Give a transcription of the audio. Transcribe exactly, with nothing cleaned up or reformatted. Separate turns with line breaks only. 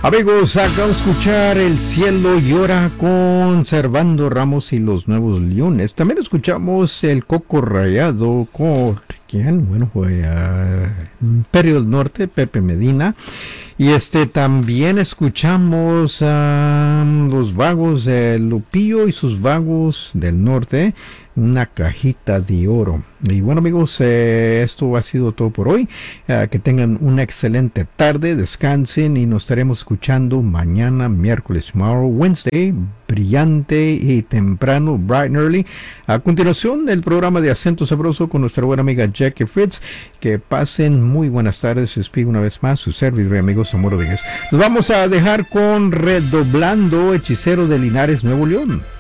Amigos, acabo de escuchar El Cielo Llora con Servando Ramos y los Nuevos Leones. También escuchamos El Coco Rayado con... ¿Quién? Bueno, fue uh, Imperio del Norte, Pepe Medina. Y este también escuchamos a uh, Los Vagos de Lupillo y sus Vagos del Norte, Una Cajita de Oro. Y bueno, amigos, eh, esto ha sido todo por hoy. Uh, que tengan una excelente tarde, descansen y nos estaremos escuchando mañana, miércoles, tomorrow, Wednesday, brillante y temprano, bright and early. A continuación, el programa de Acento Sabroso con nuestra buena amiga Jackie Fritz. Que pasen muy buenas tardes. Se despide una vez más su servidor y amigo Samuel Rodríguez. Nos vamos a dejar con Redoblando, Hechicero de Linares, Nuevo León.